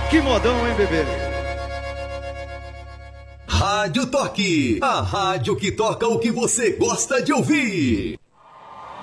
Que modão, hein, bebê? Rádio Toque, a rádio que toca o que você gosta de ouvir.